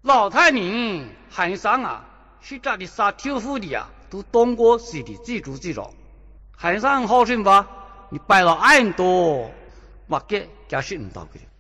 老太人喊上啊，是家的杀挑夫的啊，都当过是的记住记住。喊上好听吧，你拜了俺多，我给假是唔到的。